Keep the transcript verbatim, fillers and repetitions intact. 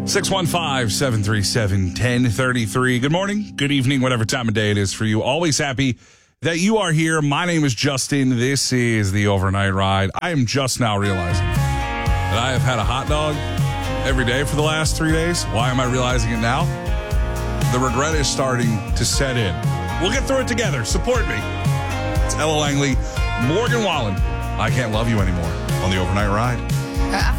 six one five, seven three seven, one zero three three. Good morning, good evening, whatever time of day it is for you. Always happy that you are here. My name is Justin. This is the Overnight Ride. I am just now realizing that I have had a hot dog every day for the last three days. Why am I realizing it now? The regret is starting to set in. We'll get through it together. Support me. It's Ella Langley, Morgan Wallen. I Can't Love You Anymore on the Overnight Ride.